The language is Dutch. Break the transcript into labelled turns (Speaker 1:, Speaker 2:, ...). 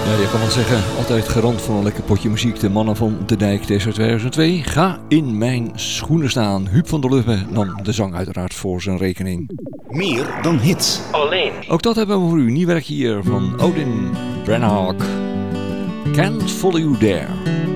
Speaker 1: Ja, je kan wel zeggen, altijd garant voor een lekker potje muziek. De mannen van De Dijk Test 2002. Ga in mijn schoenen staan. Huub van der Lubbe nam de zang uiteraard voor zijn rekening.
Speaker 2: Meer dan hits.
Speaker 3: Alleen.
Speaker 1: Ook dat hebben we voor u. Nieuw werk hier van Odin Brenhag. Can't Follow You There.